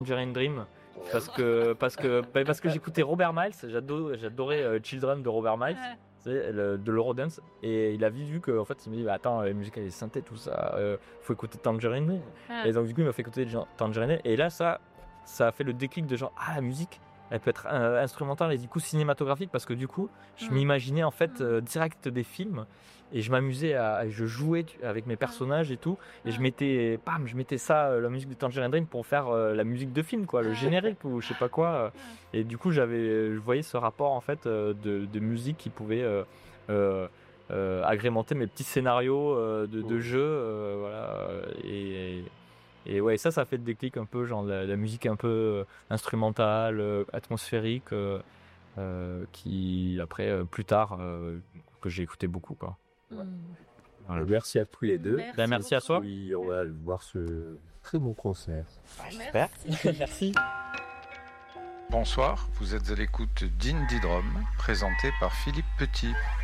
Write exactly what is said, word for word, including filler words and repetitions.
Tangerine Dream parce que parce que bah, parce que j'écoutais Robert Miles, j'adorais j'adorais euh, Children de Robert Miles, ouais. le, de l'Eurodance, et il a vite vu que en fait il me dit bah, attends, la musique elle est synthé tout ça, euh, faut écouter Tangerine Dream, ouais. Et donc du coup il m'a fait écouter Tangerine, et là ça ça a fait le déclic de genre ah la musique elle peut être euh, instrumentale et du coup cinématographique, parce que du coup je mmh. m'imaginais en fait euh, direct des films et je m'amusais à je jouais avec mes personnages et tout, et mmh. je mettais pam je mettais ça euh, la musique de Tangerine Dream pour faire euh, la musique de film quoi, le générique ou je sais pas quoi, euh, et du coup j'avais je voyais ce rapport en fait euh, de, de musique qui pouvait euh, euh, euh, agrémenter mes petits scénarios euh, de, de jeux euh, voilà, et, et Et ouais, ça, ça fait le déclic un peu, genre la, la musique un peu euh, instrumentale, euh, atmosphérique, euh, euh, qui après, euh, plus tard, euh, que j'ai écouté beaucoup, quoi. Ouais. Alors, merci à tous les deux. Merci, ben, merci à toi. Oui, on va voir ce très bon concert. Super. Merci. Bonsoir, vous êtes à l'écoute d'Indie Drum, présenté par Philippe Petit.